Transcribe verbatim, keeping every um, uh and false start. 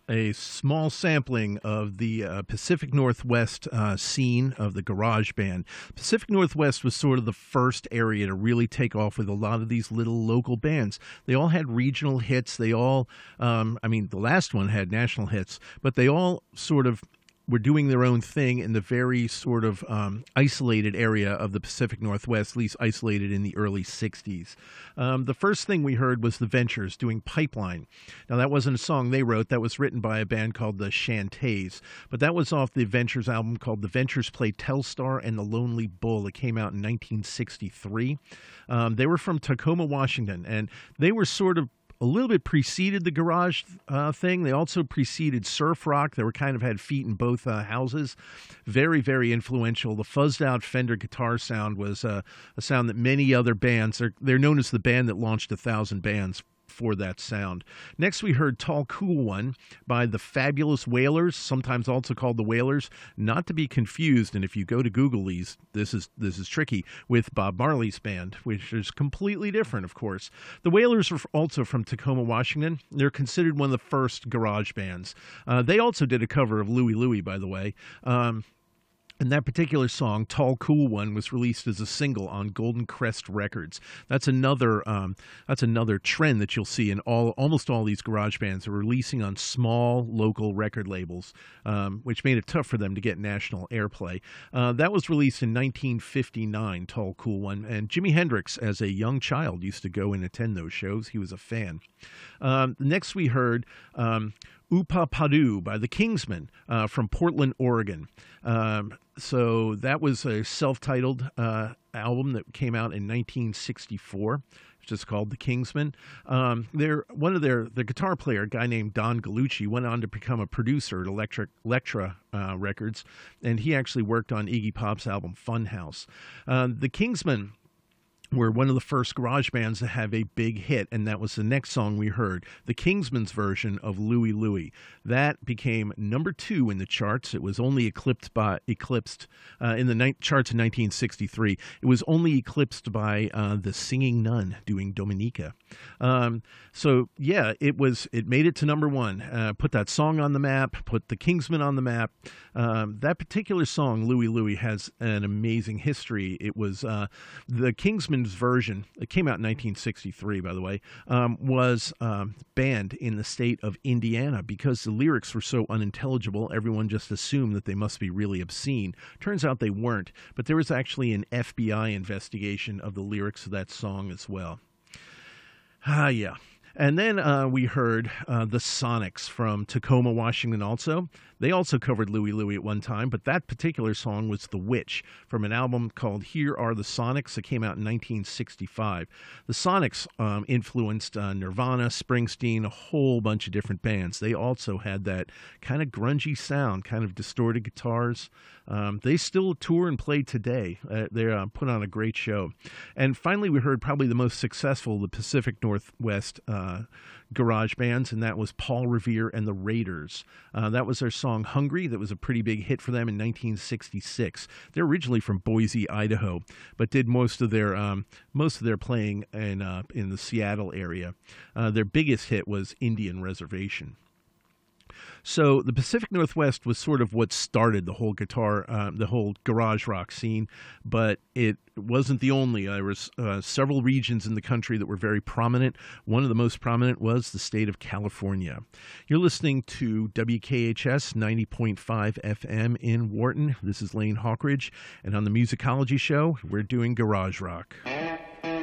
a small sampling of the uh, Pacific Northwest uh, scene of the garage band. Pacific Northwest was sort of the first area to really take off with a lot of these little local bands. They all had regional hits. They all, um, I mean, the last one had national hits, but they all sort of were doing their own thing in the very sort of um, isolated area of the Pacific Northwest, at least isolated in the early sixties. Um, the first thing we heard was the Ventures doing Pipeline. Now, that wasn't a song they wrote. That was written by a band called the Shantays. But that was off the Ventures album called The Ventures Play Telstar and the Lonely Bull. It came out in nineteen sixty-three. Um, they were from Tacoma, Washington, and they were sort of a little bit preceded the garage uh, thing. They also preceded surf rock. They were kind of had feet in both uh, houses. Very, very influential. The fuzzed out Fender guitar sound was uh, a sound that many other bands, are, they're known as the band that launched a thousand bands for that sound. Next, we heard Tall Cool One by the Fabulous Wailers, sometimes also called the Wailers, not to be confused. And if you go to Google these, this is this is tricky, with Bob Marley's band, which is completely different, of course. The Wailers are also from Tacoma, Washington. They're considered one of the first garage bands. Uh, they also did a cover of Louie Louie, by the way. Um, And that particular song, Tall Cool One, was released as a single on Golden Crest Records. That's another um, that's another trend that you'll see in all almost all these garage bands are releasing on small local record labels, um, which made it tough for them to get national airplay. Uh, that was released in nineteen fifty-nine, Tall Cool One, and Jimi Hendrix, as a young child, used to go and attend those shows. He was a fan. Um, next, we heard Um, Upa Padu by the Kingsmen uh, from Portland, Oregon. Um, so that was a self-titled uh, album that came out in nineteen sixty-four. It's just called The Kingsmen. Um, they're, one of their, the guitar player, a guy named Don Gallucci, went on to become a producer at Electric, Elektra uh, Records, and he actually worked on Iggy Pop's album Funhouse. Uh, the Kingsmen were one of the first garage bands to have a big hit, and that was the next song we heard, the Kingsmen's version of Louie Louie. That became number two in the charts. It was only eclipsed by eclipsed uh, in the ni- charts in nineteen sixty-three. It was only eclipsed by uh, the Singing Nun doing Dominica. Um, so yeah, it was. It made it to number one. Uh, put that song on the map. Put the Kingsmen on the map. Um, that particular song, Louie Louie, has an amazing history. It was uh, the Kingsmen's version. It came out in nineteen sixty-three, by the way. Um, was um, banned in the state of Indiana because the lyrics were so unintelligible. Everyone just assumed that they must be really obscene. Turns out they weren't. But there was actually an F B I investigation of the lyrics of that song as well. Ah, yeah. And then uh, we heard uh, the Sonics from Tacoma, Washington also. They also covered Louie Louie at one time, but that particular song was The Witch from an album called Here Are the Sonics that came out in nineteen sixty-five. The Sonics um, influenced uh, Nirvana, Springsteen, a whole bunch of different bands. They also had that kind of grungy sound, kind of distorted guitars. Um, they still tour and play today. Uh, they uh, put on a great show. And finally, we heard probably the most successful of the Pacific Northwest uh, garage bands, and that was Paul Revere and the Raiders. Uh, that was their song Hungry. That was a pretty big hit for them in nineteen sixty-six. They're originally from Boise, Idaho, but did most of their um, most of their playing in uh, in the Seattle area. Uh, their biggest hit was Indian Reservation. So the Pacific Northwest was sort of what started the whole guitar, uh, the whole garage rock scene, but it wasn't the only. There was uh, several regions in the country that were very prominent. One of the most prominent was the state of California. You're listening to W K H S ninety point five F M in Wharton. This is Lane Hawkridge, and on the Musicology Show, we're doing garage rock.